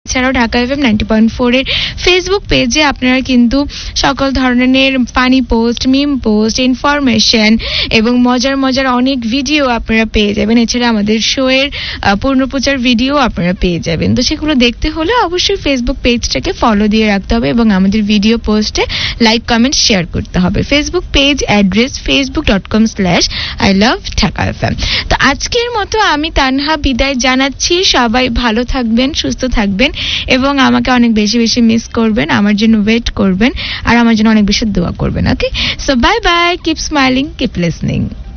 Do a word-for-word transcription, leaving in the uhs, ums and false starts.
ছাড়াও Dhaka FM ninety point four এর Facebook পেজে আপনারা কিন্তু সকল ধরনের ফানি পোস্ট, মিম পোস্ট, ইনফরমেশন এবং মজার মজার অনেক ভিডিও আপনারা পেয়ে যাবেন। এছাড়া আমাদের শো এর পূর্ণপ্রচার ভিডিও আপনারা পেয়ে যাবেন। তো সেগুলো দেখতে হলে অবশ্যই ফেসবুক পেজটাকে ফলো দিয়ে রাখতে হবে এবং আমাদের ভিডিও পোস্টে লাইক, কমেন্ট, শেয়ার করতে হবে। Facebook page address Facebook dot com slash I love Dhaka FM. তো আজকের মতো আমি তানহা বিদায় জানাচ্ছি। সবাই ভালো থাকবেন, সুস্থ থাকবেন এবং আমাকে অনেক বেশি বেশি মিস করবেন, আমার জন্য ওয়েট করবেন আর আমার জন্য অনেক বেশি দোয়া করবেন। ওকে, so bye bye, keep smiling, keep listening.